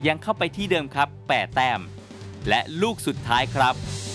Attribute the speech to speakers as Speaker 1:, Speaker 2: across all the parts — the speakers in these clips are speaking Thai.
Speaker 1: ยังเข้าไปที่เดิมครับ8 แต้มและลูกสุดท้ายครับ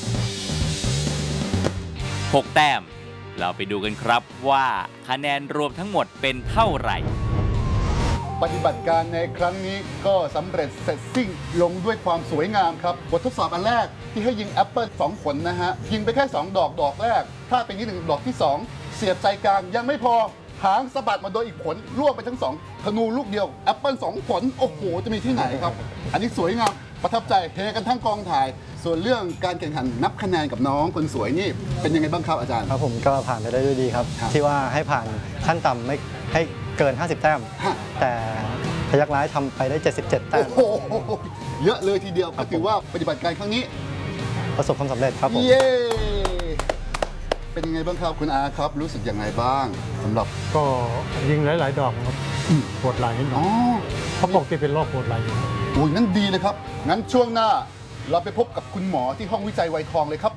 Speaker 1: 6 แต้มเราไปดูกันครับว่าคะแนนรวมทั้งหมดเป็นเท่าไหร่
Speaker 2: ปฏิบัติการในครั้งนี้ก็สำเร็จเสร็จสิ้นลงด้วยความสวยงามครับบททดสอบอันแรกที่ให้ยิงแอปเปิล2 ผลนะฮะยิงไปแค่2 ดอกแรกถ้าเป็นที่1 ดอกที่ 2เสียบใจกลางยังไม่พอหางสะบัดมาโดยอีกผลล่วงไปทั้ง2ธนูลูกเดียวแอปเปิล2 ผลโอ้โหจะมีที่ไหนครับอันนี้สวยงามประทับใจเฮกันทั้งกองถ่ายส่วนเรื่องการแข่งขันนับคะแนนกับน้องคนสวยนี่เป็นยังไงบ้างครับอาจารย์
Speaker 3: ครับผมก็ผ่านไปได้ด้วยดีครับที่ว่าให้ผ่านขั้นต่ำไม่ให้เกิน50 แต้มแต่พยักร้ายทำไปได้77 แต้ม
Speaker 2: โอ้โหเยอะเลยทีเดียวก็ถือว่าปฏิบัติการครั้งนี้
Speaker 3: ประสบความสำเร็จครับผม
Speaker 2: เย้เป็นยังไงบ้างครับคุณอาครับรู้สึกยังไงบ้างสำหรับ
Speaker 4: ก็ยิงหลายๆดอกครับปวดไหล่อ๋อเพราะปกติเป็นโรคปวดไหล่อยู่
Speaker 2: โอ้ยงั้นดีเลยครับงั้นช่วงหน้าเราไปพบกับคุณหมอที่ห้องวิจัยไวทองเลยครับ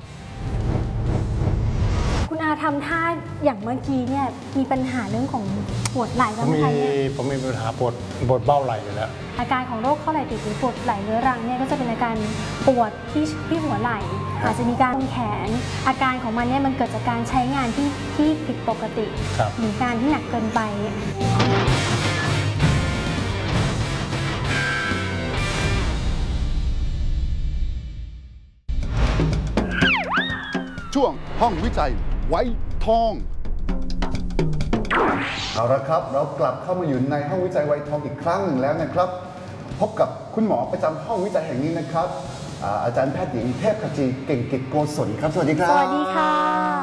Speaker 5: คุณอาทำท่าอย่างเมื่อกี้เนี่ยมีปัญหาเรื่องของปวดไหล่บ้างไหมคะเนี่ย
Speaker 4: ผมมีปัญหาปวดเบ้าไหล่อยู่แล้ว
Speaker 5: อาการของโรคข้อไหล่ติดหรือปวดไหล่เรื้อรังเนี่ยก็จะเป็นอาการปวดที่หัวไหล่อาจจะมีการแขนอาการของมันเนี่ยมันเกิดจากการใช้งานที่ผิดปกติหรือการที่หนักเกินไป
Speaker 2: ช่วงห้องวิจัยไวทองเอาละครับเรากลับเข้ามาอยู่ในห้องวิจัยไวทองอีกครั้งหนึ่งแล้วนะครับพบกับคุณหมอประจำห้องวิจัยแห่งนี้นะครับอาจารย์แพทย์หญิงเทพขจีเก่งกิจโกศลครับสวัสดีครับ
Speaker 5: สวัสดีค่ะ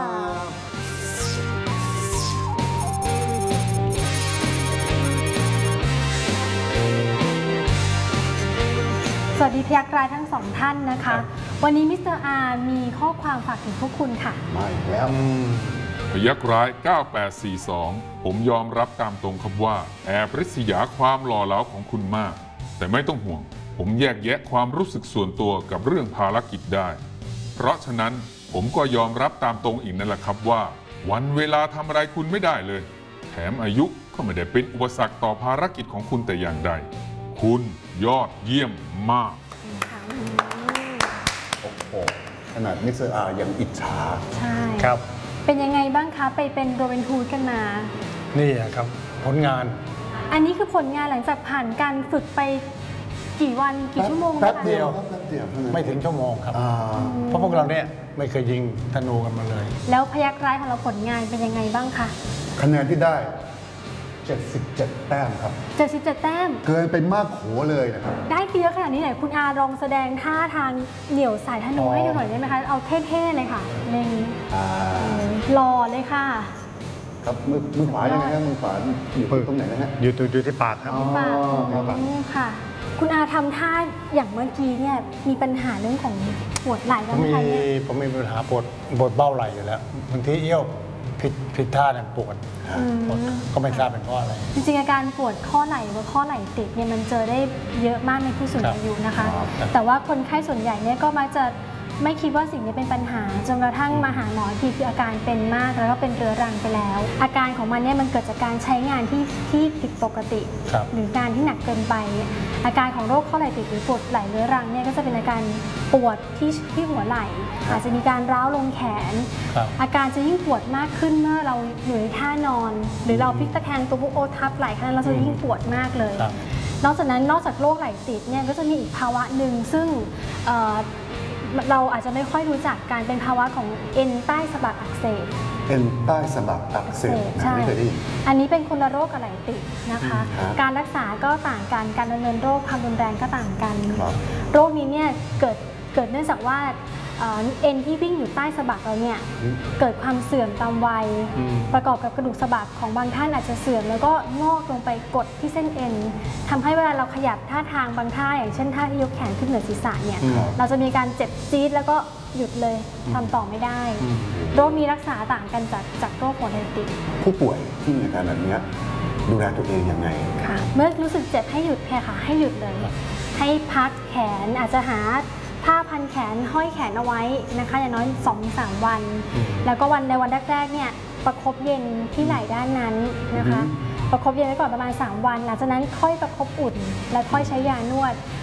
Speaker 5: สวัสดีพยักร้ายทั้ง2 ท่านนะคะวันนี้มิสเตอร์อาร์มีข้อความฝากถึงพวกคุณค่ะ
Speaker 2: มาอีกแล้ว
Speaker 6: พยักร้าย9842ผมยอมรับตามตรงครับว่าแอบริษยาความหล่อเหลาของคุณมากแต่ไม่ต้องห่วงผมแยกแยะความรู้สึกส่วนตัวกับเรื่องภารกิจได้เพราะฉะนั้นผมก็ยอมรับตามตรงอีกนั่นแหละครับว่าวันเวลาทำอะไรคุณไม่ได้เลยแถมอายุก็ไม่ได้เป็นอุปสรรคต่อภารกิจของคุณแต่อย่างใดคุณยอดเยี่ยมมาก
Speaker 2: โอ้โหขนาดมิสเตอร์อาร์ยังอิจฉา
Speaker 5: ใช่
Speaker 4: ครับ
Speaker 5: เป็นยังไงบ้างคะไปเป็นโรบินฮูดกันมา
Speaker 4: นี่ครับผลงาน
Speaker 5: อันนี้คือผลงานหลังจากผ่านการฝึกไปกี่วันกี่ชั่วโมง
Speaker 4: แป๊บเดียวไม่ถึงชั่วโมงครับเพราะพวกเราเนี่ยไม่เคยยิงธนูกันมาเลย
Speaker 5: แล้วพยักร้ายของเราผลงานเป็นยังไงบ้างคะ
Speaker 2: คะแนนที่ได้77 แต้มครับ
Speaker 5: 77 แต้ม
Speaker 2: เกินเป็นมากโขเลยนะครับ
Speaker 5: ได้เยอะขนาดนี้ไหนคุณอาลองแสดงท่าทางเหนี่ยวสายธนูให้ดูหน่อยได้ไหมคะเอาเท่ๆเลยค่ะเล็งหล่อเลยค่ะ
Speaker 2: ครับมือขวายังไงครับมือขวาอยู่ตรงไหนนะฮะ
Speaker 4: อยู่ที่ปากครับ
Speaker 5: ปากค่ะคุณอาทำท่าอย่างเมื่อกี้เนี่ยมีปัญหาเรื่องของปวดไหล่บ้างไหมคะเนี่ย
Speaker 4: ผมมีปัญหาปวดเบ้าไหล่อยู่แล้วบางทีเอี้ยวผิดท่าเนี่ยปวดก็ไม่ทราบเป็นเพราะอะไร
Speaker 5: จริงๆอาการปวดข้อไหล่หรือข้อไหล่ติดเนี่ยมันเจอได้เยอะมากในผู้สูงอายุนะคะแต่ว่าคนไข้ส่วนใหญ่เนี่ยก็มักจะไม่คิดว่าสิ่งนี้เป็นปัญหาจนกระทั่งมาหาหมอทีคืออาการเป็นมากแล้วก็เป็นเรื้อรังไปแล้วอาการของมันเนี่ยมันเกิดจากการใช้งานที่ผิดปกติหรือการที่หนักเกินไปอาการของโรคข้อไหล่ติดหรือปวดไหล่เรื้อรังเนี่ยก็จะเป็นอาการปวดที่หัวไหล่อาจจะมีการร้าวลงแขนอาการจะยิ่งปวดมากขึ้นเมื่อเราอยู่ในท่านอนหรือเราพลิกตะแคงตัวพวกโอทับไหล่ขนาดเราจะยิ่งปวดมากเลยนอกจากนั้นนอกจากโรคไหล่ติดเนี่ยก็จะมีอีกภาวะหนึ่งซึ่งเราอาจจะไม่ค่อยรู้จักการเป็นภาวะของเอ็นใต้สะบักอักเสบ
Speaker 2: เอ็นใต้สะบักอักเสบไม่เคยได้ยิน
Speaker 5: อันนี้เป็นคนละโรคกับไหล่ติดนะคะการรักษาก็ต่างกันการดำเนินโรคความรุนแรงก็ต่างกันโรคนี้เนี่ยเกิดเนื่องจากว่าเอ็นที่วิ่งอยู่ใต้สะบักเราเนี่ยเกิดความเสื่อมตามวัยประกอบกับกระดูกสะบักของบางท่านอาจจะเสื่อมแล้วก็งอกลงไปกดที่เส้นเอ็นทำให้เวลาเราขยับท่าทางบางท่าอย่างเช่นท่าที่ยกแขนขึ้นเหนือศีรษะเนี่ยเราจะมีการเจ็บจี๊ดแล้วก็หยุดเลยทำต่อไม่ได้โรคนี้รักษาต่างกันจากโรคหัวไหล่ติด
Speaker 2: ผู้ป่วยที่มีอาการแบบนี้ดูแลตัวเองยังไง
Speaker 5: ค่ะเมื่อรู้สึกเจ็บให้หยุดค่ะให้หยุดเลยให้พักแขนอาจจะหาผ้าพันแขนห้อยแขนเอาไว้นะคะอย่างน้อย 2-3 วันแล้วก็ในวันแรกๆเนี่ยประคบเย็นที่ไหล่ด้านนั้นนะคะประคบเย็นไว้ก่อนประมาณ3 วันหลังจากนั้นค่อยประคบอุ่นแล้วค่อยใช้ยานวด